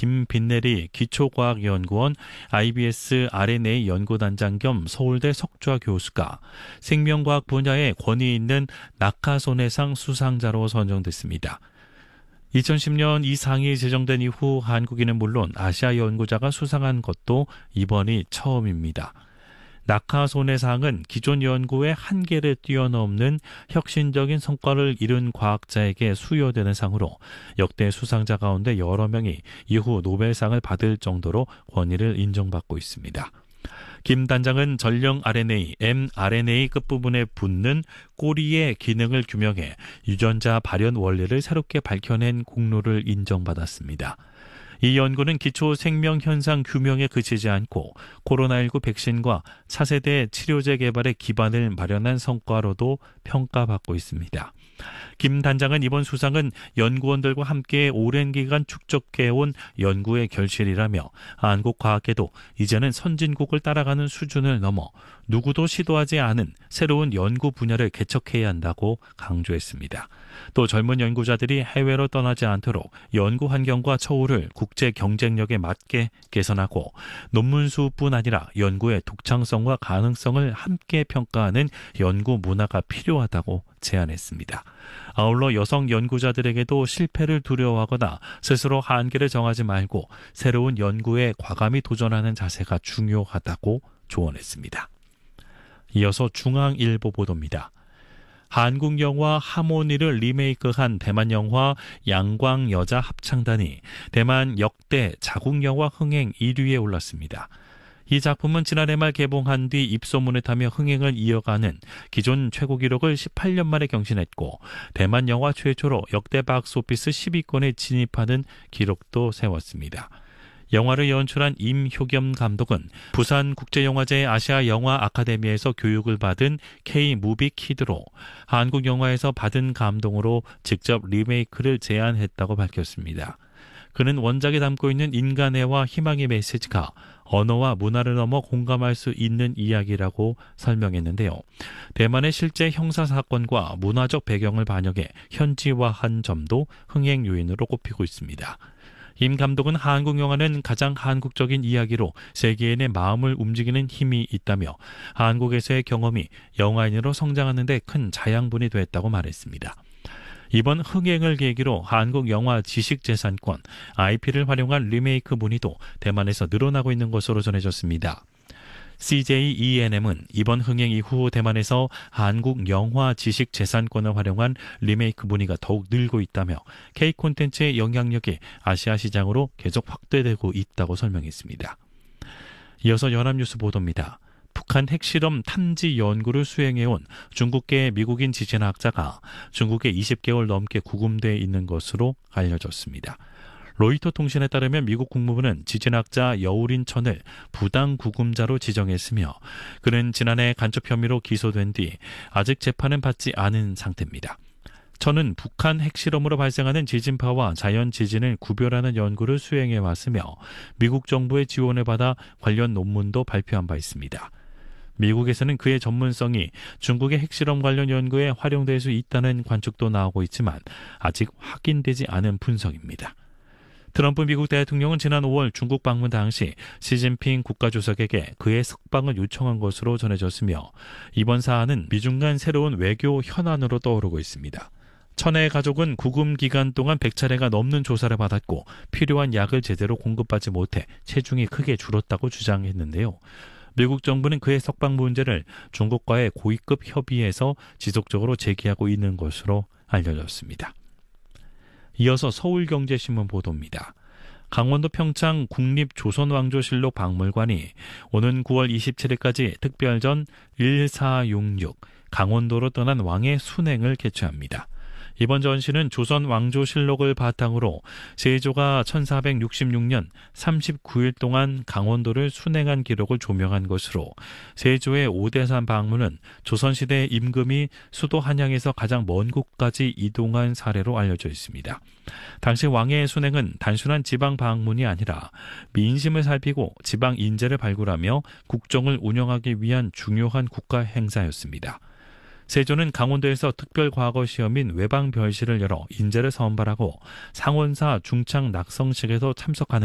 김빈내리 기초과학연구원 IBS RNA 연구단장 겸 서울대 석좌 교수가 생명과학 분야에 권위 있는 낙하손해상 수상자로 선정됐습니다. 2010년 이 상이 제정된 이후 한국인은 물론 아시아 연구자가 수상한 것도 이번이 처음입니다. 낙하손해상은 기존 연구의 한계를 뛰어넘는 혁신적인 성과를 이룬 과학자에게 수여되는 상으로 역대 수상자 가운데 여러 명이 이후 노벨상을 받을 정도로 권위를 인정받고 있습니다. 김 단장은 전령 RNA, mRNA 끝부분에 붙는 꼬리의 기능을 규명해 유전자 발현 원리를 새롭게 밝혀낸 공로를 인정받았습니다. 이 연구는 기초 생명 현상 규명에 그치지 않고 코로나19 백신과 차세대 치료제 개발의 기반을 마련한 성과로도 평가받고 있습니다. 김 단장은 이번 수상은 연구원들과 함께 오랜 기간 축적해온 연구의 결실이라며 한국 과학계도 이제는 선진국을 따라가는 수준을 넘어 누구도 시도하지 않은 새로운 연구 분야를 개척해야 한다고 강조했습니다. 또 젊은 연구자들이 해외로 떠나지 않도록 연구 환경과 처우를 국제 경쟁력에 맞게 개선하고 논문 수뿐 아니라 연구의 독창성과 가능성을 함께 평가하는 연구 문화가 필요하다고 제안했습니다. 아울러 여성 연구자들에게도 실패를 두려워하거나 스스로 한계를 정하지 말고 새로운 연구에 과감히 도전하는 자세가 중요하다고 조언했습니다. 이어서 중앙일보 보도입니다. 한국 영화 하모니를 리메이크한 대만 영화 양광여자 합창단이 대만 역대 자국 영화 흥행 1위에 올랐습니다. 이 작품은 지난해 말 개봉한 뒤 입소문을 타며 흥행을 이어가는 기존 최고 기록을 18년 만에 경신했고 대만 영화 최초로 역대 박스오피스 10위권에 진입하는 기록도 세웠습니다. 영화를 연출한 임효겸 감독은 부산국제영화제 아시아 영화 아카데미에서 교육을 받은 K-무비 키드로 한국 영화에서 받은 감동으로 직접 리메이크를 제안했다고 밝혔습니다. 그는 원작에 담고 있는 인간애와 희망의 메시지가 언어와 문화를 넘어 공감할 수 있는 이야기라고 설명했는데요. 대만의 실제 형사사건과 문화적 배경을 반영해 현지화한 점도 흥행 요인으로 꼽히고 있습니다. 임 감독은 한국 영화는 가장 한국적인 이야기로 세계인의 마음을 움직이는 힘이 있다며 한국에서의 경험이 영화인으로 성장하는 데 큰 자양분이 됐다고 말했습니다. 이번 흥행을 계기로 한국 영화 지식재산권, IP를 활용한 리메이크 문의도 대만에서 늘어나고 있는 것으로 전해졌습니다. CJENM은 이번 흥행 이후 대만에서 한국 영화 지식재산권을 활용한 리메이크 문의가 더욱 늘고 있다며 K-콘텐츠의 영향력이 아시아 시장으로 계속 확대되고 있다고 설명했습니다. 이어서 연합뉴스 보도입니다. 북한 핵실험 탐지 연구를 수행해온 중국계 미국인 지진학자가 중국에 20개월 넘게 구금되어 있는 것으로 알려졌습니다. 로이터 통신에 따르면 미국 국무부는 지진학자 여우린 천을 부당 구금자로 지정했으며 그는 지난해 간첩 혐의로 기소된 뒤 아직 재판은 받지 않은 상태입니다. 천은 북한 핵실험으로 발생하는 지진파와 자연 지진을 구별하는 연구를 수행해 왔으며 미국 정부의 지원을 받아 관련 논문도 발표한 바 있습니다. 미국에서는 그의 전문성이 중국의 핵실험 관련 연구에 활용될 수 있다는 관측도 나오고 있지만 아직 확인되지 않은 분석입니다. 트럼프 미국 대통령은 지난 5월 중국 방문 당시 시진핑 국가주석에게 그의 석방을 요청한 것으로 전해졌으며 이번 사안은 미중 간 새로운 외교 현안으로 떠오르고 있습니다. 천의 가족은 구금 기간 동안 100차례가 넘는 조사를 받았고 필요한 약을 제대로 공급받지 못해 체중이 크게 줄었다고 주장했는데요. 미국 정부는 그의 석방 문제를 중국과의 고위급 협의에서 지속적으로 제기하고 있는 것으로 알려졌습니다. 이어서 서울경제신문 보도입니다. 강원도 평창 국립조선왕조실록 박물관이 오는 9월 27일까지 특별전 1466 강원도로 떠난 왕의 순행을 개최합니다. 이번 전시는 조선 왕조실록을 바탕으로 세조가 1466년 39일 동안 강원도를 순행한 기록을 조명한 것으로 세조의 오대산 방문은 조선시대 임금이 수도 한양에서 가장 먼 곳까지 이동한 사례로 알려져 있습니다. 당시 왕의 순행은 단순한 지방 방문이 아니라 민심을 살피고 지방 인재를 발굴하며 국정을 운영하기 위한 중요한 국가 행사였습니다. 세조는 강원도에서 특별과거시험인 외방별시를 열어 인재를 선발하고 상원사 중창 낙성식에서 참석하는